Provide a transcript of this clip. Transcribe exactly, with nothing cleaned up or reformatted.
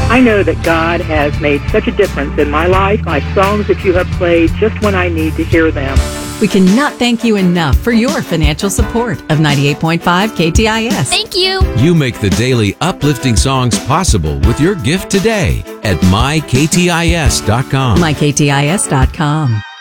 I know that God has made such a difference in my life, my songs that you have played just when I need to hear them. We cannot thank you enough for your financial support of ninety-eight point five K T I S. Thank you. You make the daily uplifting songs possible with your gift today at my k t i s dot com. my k t i s dot com.